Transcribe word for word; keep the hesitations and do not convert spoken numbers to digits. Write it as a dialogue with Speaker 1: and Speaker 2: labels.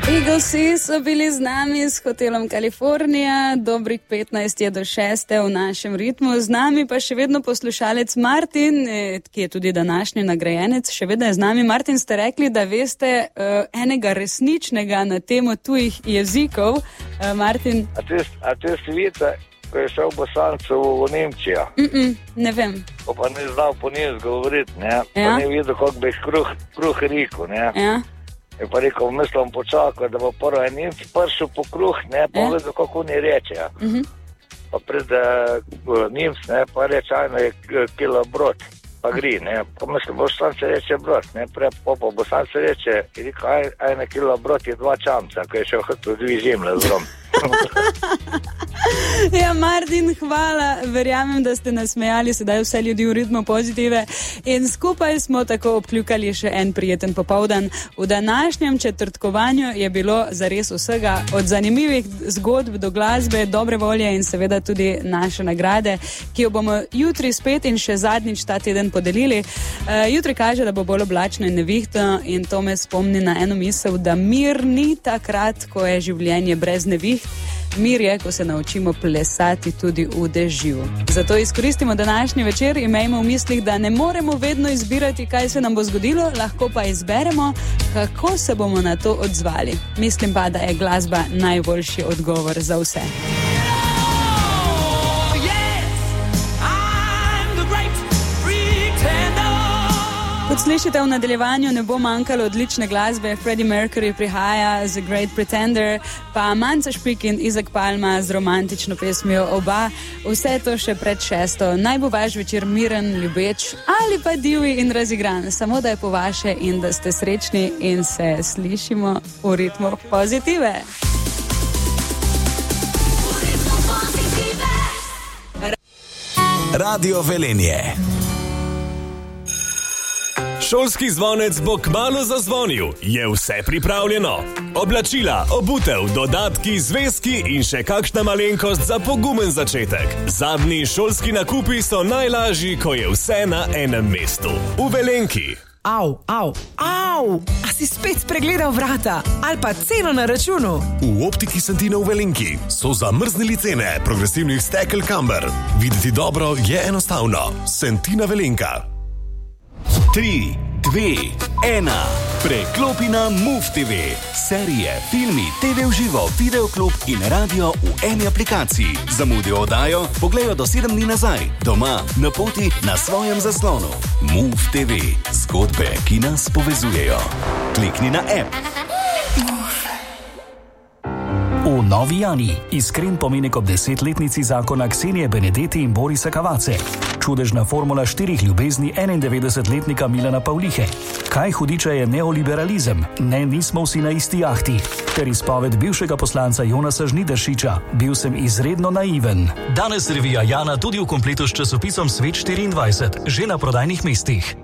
Speaker 1: Eaglesi so bili z nami s hotelom Kalifornija, dobrih petnajst je do šeste v našem ritmu, z nami pa še vedno poslušalec Martin, ki je tudi današnji nagrajenec, še vedno je z nami. Martin, ste rekli, da veste uh, enega resničnega na temo tujih jezikov. Uh, Martin?
Speaker 2: A te, a te svite, ko je šel Bosancev v Nemčijo?
Speaker 1: Mm-mm, ne vem.
Speaker 2: Pa, pa ne znal po njih govoriti, ne?
Speaker 1: Ja.
Speaker 2: Pa ne videl, kako bi kruh, kruh rekel, ne?
Speaker 1: Ja.
Speaker 2: Je pa rekel, mislim počakaj, da bo prvo en Nemci prišel po kruh, ne, pa
Speaker 1: Ja.
Speaker 2: vedel, kako oni rečejo.
Speaker 1: Mhm.
Speaker 2: Pa pride uh, Nemc, ne, pa reče, ajno je k- kilo brod, pa gri, ne. Pa mislim, Bosanci reče brod, ne, pre, pa pa Bosanci reče, je rekel, aj, ajno kilo brod je dva čamca, ko je šel hotel dvi zemlje zrom.
Speaker 1: Ja, Martin, hvala. Verjamem, da ste nasmejali sedaj vse ljudi v ritmu pozitive in skupaj smo tako obkljukali še en prijeten popoldan. V današnjem četrtkovanju je bilo zares vsega, od zanimivih zgodb do glasbe, dobre volje in seveda tudi naše nagrade, ki jo bomo jutri spet in še zadnjič ta teden podelili. Uh, jutri kaže, da bo bolj oblačno in nevihtno in to me spomni na eno misel, da mir ni takrat, ko je življenje brez neviht. Mir je, ko se naučimo plesati tudi v dežju. Zato izkoristimo današnji večer in imejmo v mislih, da ne moremo vedno izbirati, kaj se nam bo zgodilo, lahko pa izberemo, kako se bomo na to odzvali. Mislim pa, da je glasba najboljši odgovor za vse. Kot slišite, v nadaljevanju ne bo manjkalo odlične glasbe. Freddie Mercury prihaja z The Great Pretender, pa Manca Špik in Izak Palma z romantično pesmijo Oba. Vse to še pred šesto. Naj bo vaš večer miren, ljubeč ali pa divji in razigran. Samo da je po vaše in da ste srečni in se slišimo v ritmu pozitive.
Speaker 3: Radio Velenje.
Speaker 4: Šolski zvonec bo kmalu zazvonil. Je vse pripravljeno? Oblačila, obutev, dodatki, zvezki in še kakšna malenkost za pogumen začetek. Zadnji šolski nakupi so najlažji, ko je vse na enem mestu. V Velenki.
Speaker 5: Au, au, au! A si spet spregledal vrata? Ali pa ceno na računu?
Speaker 3: V Optiki Santina v Velenki so zamrznili cene progresivnih stekel Camber. Videti dobro je enostavno. Santina Velenka.
Speaker 6: Tri, dve, ena. Preklopi na Move T V. Serije, filmi, T V v živo, videoklub in radio v eni aplikaciji. Zamudijo oddajo, pogledajo do sedem dni nazaj. Doma, na poti, na svojem zaslonu. Move T V. Zgodbe, ki nas povezujejo. Klikni na app.
Speaker 7: V Novi Jani iskren pomenek ob desetletnici zakona Ksenije Benedetti in Borisa Kavace. Čudežna formula štirih ljubezni enaindevetdesetletnika Milana Pavlihe. Kaj hudiča je neoliberalizem? Ne, nismo vsi na isti jahti. Ter izpoved bivšega poslanca Jonasa Žnidaršiča. Bil sem izredno naiven. Danes revija Jana tudi v kompletu s časopisom Svet štiriindvajset, že na prodajnih mestih.